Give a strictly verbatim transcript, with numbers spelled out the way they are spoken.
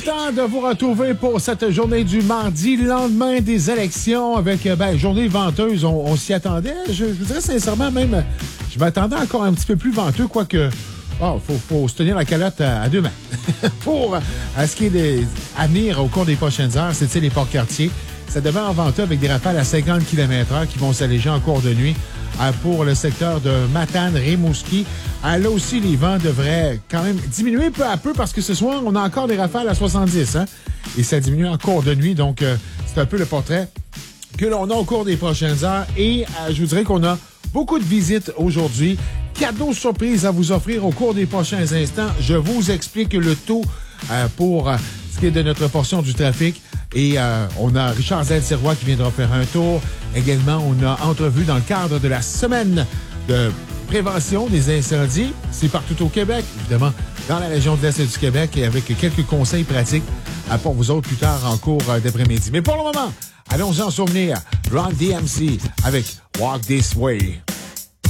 Content de vous retrouver pour cette journée du mardi, lendemain des élections, avec, ben, journée venteuse, on, on s'y attendait. Je, je vous dirais sincèrement, même, je m'attendais encore un petit peu plus venteux, quoique, oh, faut, faut se tenir la calotte à, à deux mains. Pour à ce qui est des, à venir au cours des prochaines heures, c'est les Port-Cartier. Ça demeure venteux avec des rafales à cinquante kilomètres heure qui vont s'alléger en cours de nuit euh, pour le secteur de Matane, Rimouski. Euh, là aussi, les vents devraient quand même diminuer peu à peu parce que ce soir, on a encore des rafales à soixante-dix. Hein? Et ça diminue en cours de nuit. Donc, euh, c'est un peu le portrait que l'on a au cours des prochaines heures. Et euh, je vous dirais qu'on a beaucoup de visites aujourd'hui. Cadeaux surprises à vous offrir au cours des prochains instants. Je vous explique le tout euh, pour euh, ce qui est de notre portion du trafic. Et euh, on a Richard Zelle-Sirois qui viendra faire un tour. Également, on a entrevu dans le cadre de la semaine de prévention des incendies. C'est partout au Québec, évidemment, dans la région de l'Est du Québec et avec quelques conseils pratiques euh, pour vous autres plus tard en cours euh, d'après-midi. Mais pour le moment, allons-en souvenir. Run D M C avec Walk This Way.